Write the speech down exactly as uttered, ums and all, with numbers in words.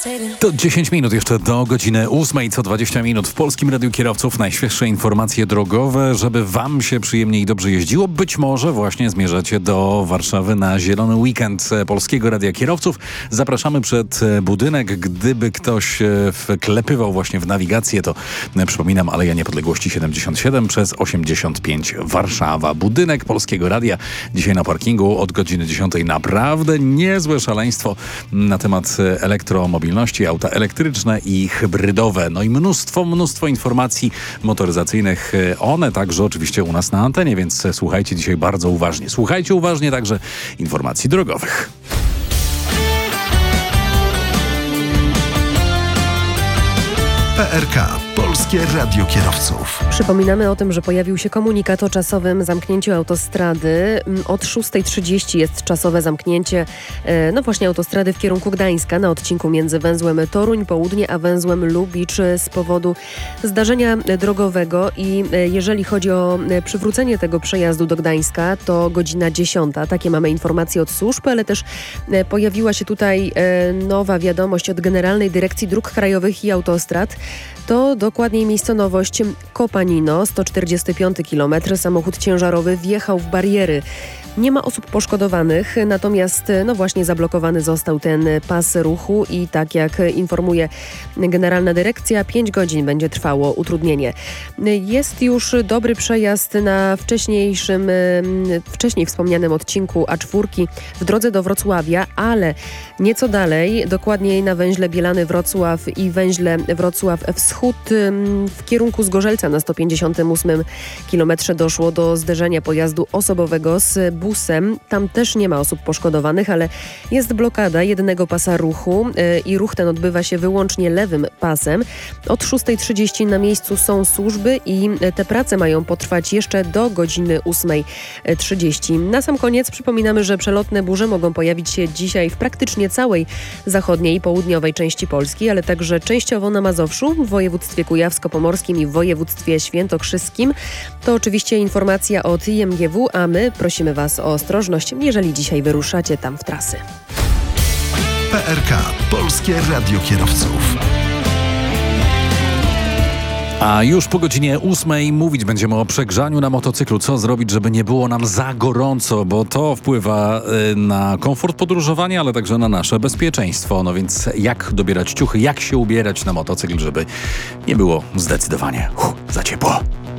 To dziesięć minut jeszcze do godziny ósmej, co dwadzieścia minut w Polskim Radiu Kierowców. Najświeższe informacje drogowe, żeby wam się przyjemnie i dobrze jeździło. Być może właśnie zmierzacie do Warszawy na zielony weekend Polskiego Radia Kierowców. Zapraszamy przed budynek. Gdyby ktoś wklepywał właśnie w nawigację, to przypominam, Aleja Niepodległości siedemdziesiąt siedem przez osiemdziesiąt pięć Warszawa. Budynek Polskiego Radia dzisiaj na parkingu od godziny dziesiątej. Naprawdę niezłe szaleństwo na temat elektromobilności. Auta elektryczne i hybrydowe. No i mnóstwo, mnóstwo informacji motoryzacyjnych. One także oczywiście u nas na antenie, więc słuchajcie dzisiaj bardzo uważnie. Słuchajcie uważnie także informacji drogowych. P R K. Polskie Radio Kierowców. Przypominamy o tym, że pojawił się komunikat o czasowym zamknięciu autostrady. Od szóstej trzydzieści jest czasowe zamknięcie no właśnie autostrady w kierunku Gdańska na odcinku między węzłem Toruń Południe a węzłem Lubicz z powodu zdarzenia drogowego i jeżeli chodzi o przywrócenie tego przejazdu do Gdańska, to godzina dziesiąta. Takie mamy informacje od służb, ale też pojawiła się tutaj nowa wiadomość od Generalnej Dyrekcji Dróg Krajowych i Autostrad. To dokładniej miejscowość Kopanino, sto czterdziesty piąty kilometr. Samochód ciężarowy wjechał w bariery. Nie ma osób poszkodowanych, natomiast no właśnie zablokowany został ten pas ruchu i tak jak informuje Generalna Dyrekcja, pięć godzin będzie trwało utrudnienie. Jest już dobry przejazd na wcześniejszym, wcześniej wspomnianym odcinku A cztery w drodze do Wrocławia, ale nieco dalej, dokładniej na węźle Bielany-Wrocław i węźle Wrocław-Wschód w kierunku Zgorzelca na sto pięćdziesiątym ósmym kilometrze doszło do zderzenia pojazdu osobowego z busem. Tam też nie ma osób poszkodowanych, ale jest blokada jednego pasa ruchu yy, i ruch ten odbywa się wyłącznie lewym pasem. Od szóstej trzydzieści na miejscu są służby i te prace mają potrwać jeszcze do godziny ósmej trzydzieści. Na sam koniec przypominamy, że przelotne burze mogą pojawić się dzisiaj w praktycznie całej zachodniej i południowej części Polski, ale także częściowo na Mazowszu, w województwie kujawsko-pomorskim i w województwie świętokrzyskim. To oczywiście informacja od I M G W, a my prosimy Was o ostrożność, jeżeli dzisiaj wyruszacie tam w trasy. P R K. Polskie Radio Kierowców. A już po godzinie ósmej mówić będziemy o przegrzaniu na motocyklu. Co zrobić, żeby nie było nam za gorąco, bo to wpływa y, na komfort podróżowania, ale także na nasze bezpieczeństwo. No więc jak dobierać ciuchy, jak się ubierać na motocykl, żeby nie było zdecydowanie uh, za ciepło.